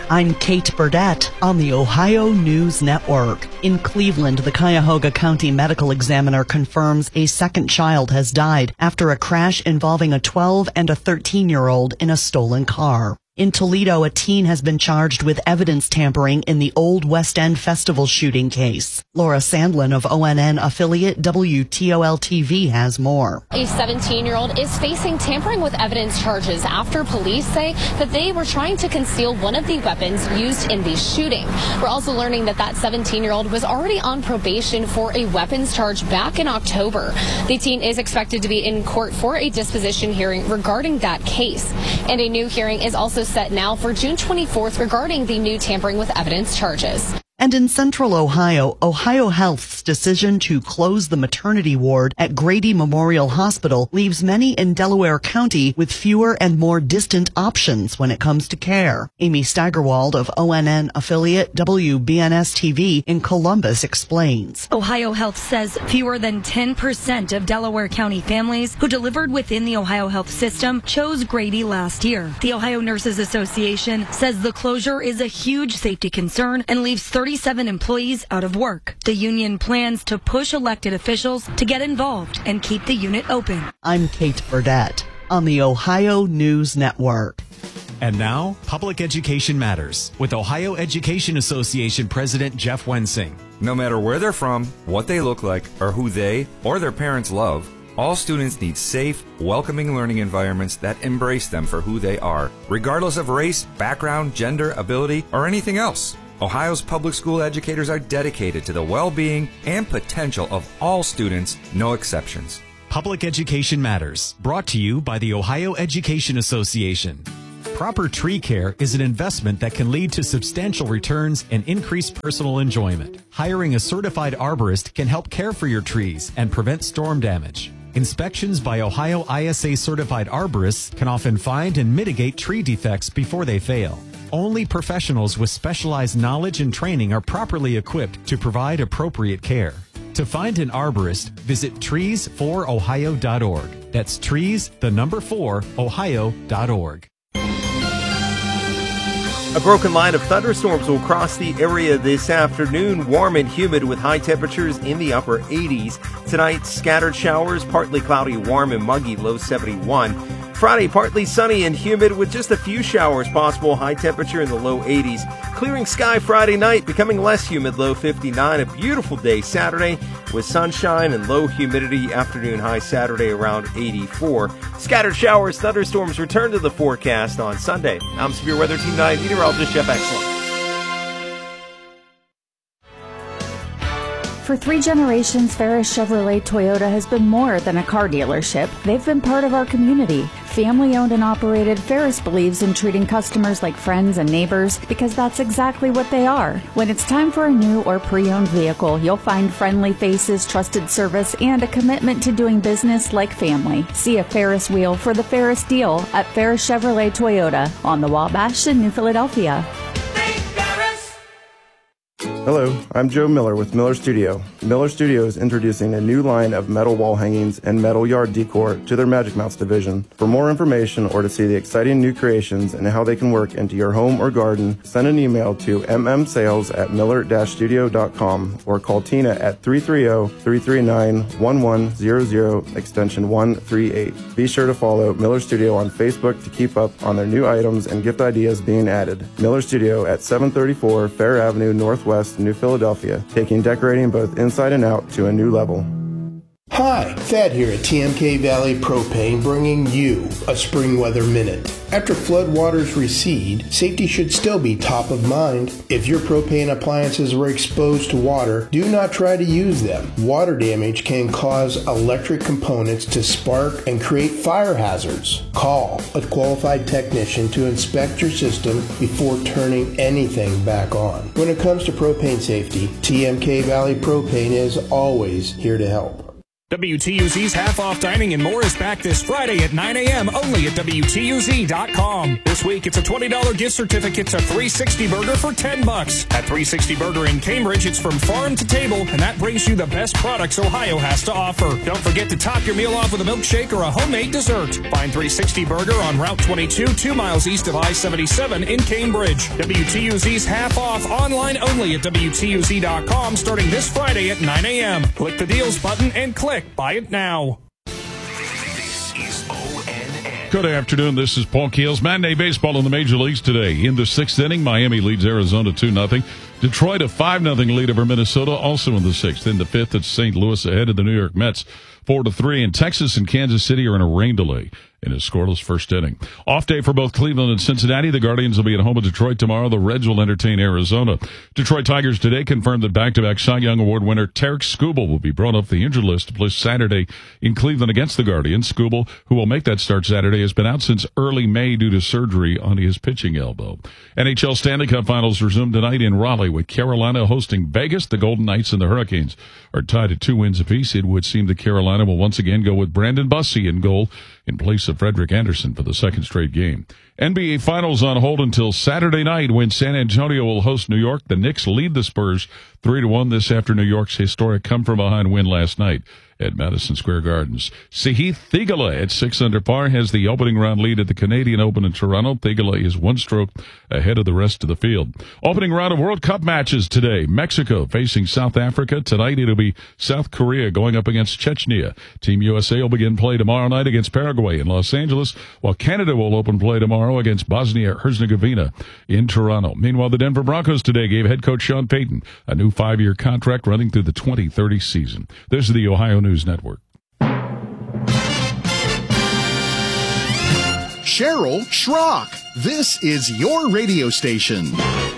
I'm Kate Burdett on the Ohio News Network. In Cleveland, the Cuyahoga County Medical Examiner confirms a second child has died after a crash involving a 12 and a 13-year-old in a stolen car. In Toledo, a teen has been charged with evidence tampering in the Old West End Festival shooting case. Laura Sandlin of ONN affiliate WTOL-TV has more. A 17-year-old is facing tampering with evidence charges after police say that they were trying to conceal one of the weapons used in the shooting. We're also learning that 17-year-old was already on probation for a weapons charge back in October. The teen is expected to be in court for a disposition hearing regarding that case. And a new hearing is also set now for June 24th regarding the new tampering with evidence charges. And in central Ohio, Ohio Health's decision to close the maternity ward at Grady Memorial Hospital leaves many in Delaware County with fewer and more distant options when it comes to care. Amy Steigerwald of ONN affiliate WBNS-TV in Columbus explains. Ohio Health says fewer than 10% of Delaware County families who delivered within the Ohio Health system chose Grady last year. The Ohio Nurses Association says the closure is a huge safety concern and leaves 37 employees out of work. The union plans to push elected officials to get involved and keep the unit open. I'm Kate Burdett on the Ohio News Network. And now, Public Education Matters with Ohio Education Association President Jeff Wensing. No matter where they're from, what they look like, or who they or their parents love, all students need safe, welcoming learning environments that embrace them for who they are, regardless of race, background, gender, ability, or anything else. Ohio's public school educators are dedicated to the well-being and potential of all students, no exceptions. Public Education Matters, brought to you by the Ohio Education Association. Proper tree care is an investment that can lead to substantial returns and increased personal enjoyment. Hiring a certified arborist can help care for your trees and prevent storm damage. Inspections by Ohio ISA certified arborists can often find and mitigate tree defects before they fail. Only professionals with specialized knowledge and training are properly equipped to provide appropriate care. To find an arborist, visit trees4ohio.org. That's trees4ohio.org. A broken line of thunderstorms will cross the area this afternoon, warm and humid with high temperatures in the upper 80s. Tonight, scattered showers, partly cloudy, warm and muggy, low 71. Friday, partly sunny and humid with just a few showers possible, high temperature in the low 80s. Clearing sky Friday night, becoming less humid, low 59. A beautiful day Saturday with sunshine and low humidity, afternoon high Saturday around 84. Scattered showers, thunderstorms return to the forecast on Sunday. I'm Severe Weather Team 9 meteorologist Jeff Excellent. For 3 generations, Ferris Chevrolet Toyota has been more than a car dealership. They've been part of our community. Family owned and operated, Ferris believes in treating customers like friends and neighbors because that's exactly what they are. When it's time for a new or pre-owned vehicle, you'll find friendly faces, trusted service, and a commitment to doing business like family. See a Ferris wheel for the Ferris deal at Ferris Chevrolet Toyota on the Wabash in New Philadelphia. Hello, I'm Joe Miller with Miller Studio. Miller Studio is introducing a new line of metal wall hangings and metal yard decor to their Magic Mounts division. For more information or to see the exciting new creations and how they can work into your home or garden, send an email to mmsales@miller-studio.com or call Tina at 330-339-1100, extension 138. Be sure to follow Miller Studio on Facebook to keep up on their new items and gift ideas being added. Miller Studio at 734 Fair Avenue Northwest, New Philadelphia, taking decorating both inside and out to a new level. Hi, Thad here at TMK Valley Propane, bringing you a spring weather minute. After floodwaters recede, safety should still be top of mind. If your propane appliances were exposed to water, do not try to use them. Water damage can cause electric components to spark and create fire hazards. Call a qualified technician to inspect your system before turning anything back on. When it comes to propane safety, TMK Valley Propane is always here to help. WTUZ's half-off dining and more is back this Friday at 9 a.m. only at WTUZ.com. This week, it's a $20 gift certificate to 360 Burger for $10. At 360 Burger in Cambridge, it's from farm to table, and that brings you the best products Ohio has to offer. Don't forget to top your meal off with a milkshake or a homemade dessert. Find 360 Burger on Route 22, 2 miles east of I-77 in Cambridge. WTUZ's half-off online only at WTUZ.com starting this Friday at 9 a.m. Click the deals button and click Buy It Now. This is ONN. Good afternoon. This is Paul Keels. Matinee baseball in the major leagues today. In the sixth inning, Miami leads Arizona 2-0. Detroit a 5-0 lead over Minnesota, also in the sixth. In the fifth, it's St. Louis ahead of the New York Mets 4-3. And Texas and Kansas City are in a rain delay in a scoreless first inning. Off day for both Cleveland and Cincinnati. The Guardians will be at home with Detroit tomorrow. The Reds will entertain Arizona. Detroit Tigers today confirmed that back-to-back Cy Young Award winner Tarek Skubal will be brought off the injured list to play Saturday in Cleveland against the Guardians. Skubal, who will make that start Saturday, has been out since early May due to surgery on his pitching elbow. NHL Stanley Cup Finals resume tonight in Raleigh with Carolina hosting Vegas. The Golden Knights and the Hurricanes are tied at 2 wins apiece. It would seem that Carolina will once again go with Brandon Bussey in goal in place of Frederick Anderson for the second straight game. NBA Finals on hold until Saturday night when San Antonio will host New York. The Knicks lead the Spurs 3-1 this after New York's historic come-from-behind win last night at Madison Square Gardens. Sahith Theegala at 6 under par has the opening round lead at the Canadian Open in Toronto. Theegala is 1 stroke ahead of the rest of the field. Opening round of World Cup matches today. Mexico facing South Africa. Tonight it'll be South Korea going up against Chechnya. Team USA will begin play tomorrow night against Paraguay in Los Angeles, while Canada will open play tomorrow against Bosnia-Herzegovina in Toronto. Meanwhile, the Denver Broncos today gave head coach Sean Payton a new 5-year contract running through the 2030 season. This is the Ohio News Network. Cheryl Schrock. This is your radio station.